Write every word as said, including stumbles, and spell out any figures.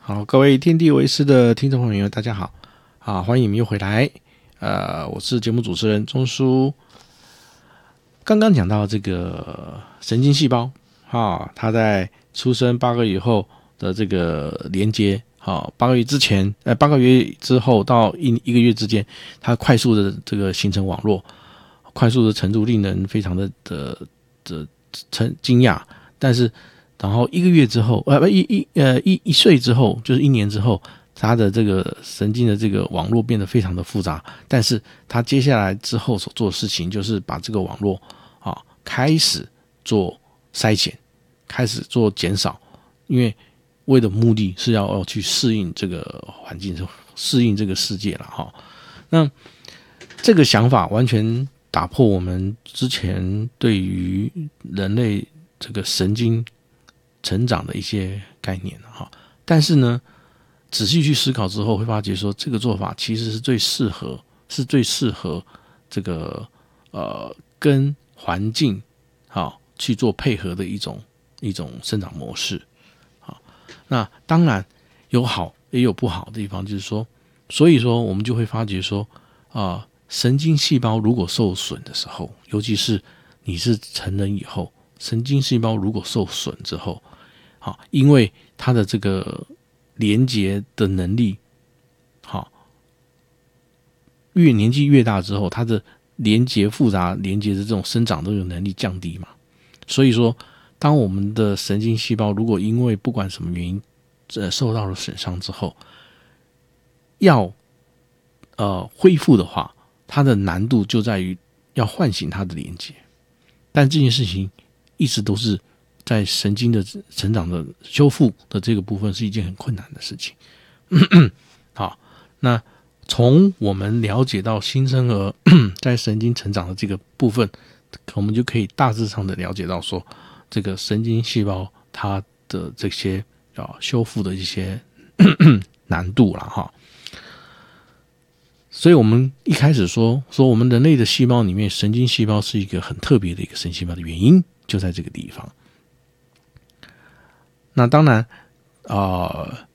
好，各位天地为师的听众朋友，大家好，啊，欢迎你们又回来。呃，我是节目主持人钟叔。刚刚讲到这个神经细胞，啊，它在出生八个月以后的这个连接，好，八个月之前，呃，八个月之后到一一个月之间，它快速的这个形成网络，快速的程度令人非常的的的成惊讶，但是。然后一个月之后，呃，一一呃一一岁之后，就是一年之后，它的这个神经的这个网络变得非常的复杂。但是它接下来之后所做的事情，就是把这个网络啊开始做筛减，开始做减少，因为为的目的是要要去适应这个环境，适应这个世界了哈。那这个想法完全打破我们之前对于人类这个神经成长的一些概念哈，但是呢，仔细去思考之后，会发觉说这个做法其实是最适合，是最适合这个呃跟环境好去做配合的一种一种生长模式。好，那当然有好也有不好的地方，就是说，所以说我们就会发觉说啊、呃，神经细胞如果受损的时候，尤其是你是成人以后，神经细胞如果受损之后。好，因为它的这个连接的能力，好，越年纪越大之后，它的连接复杂连接的这种生长的这种能力降低嘛，所以说，当我们的神经细胞如果因为不管什么原因，呃，受到了损伤之后，要呃恢复的话，它的难度就在于要唤醒它的连接，但这件事情一直都是。在神经的成长的修复的这个部分是一件很困难的事情。好，那从我们了解到新生儿在神经成长的这个部分，我们就可以大致上的了解到说，这个神经细胞它的这些啊修复的一些难度了哈。所以我们一开始说说我们人类的细胞里面，神经细胞是一个很特别的一个神经细胞的原因，就在这个地方。那当然，呃，